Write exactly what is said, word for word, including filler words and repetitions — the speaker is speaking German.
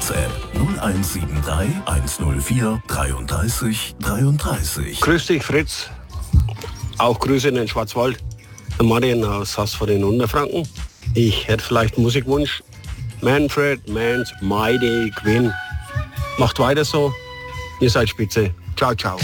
WhatsApp null eins sieben drei eins null vier drei drei drei drei. Grüß dich, Fritz. Auch Grüße in den Schwarzwald. Martin aus Hass vor den Unterfranken. Ich hätte vielleicht einen Musikwunsch. Manfred Mann's Mighty Quinn. Macht weiter so. Ihr seid spitze. Ciao, ciao.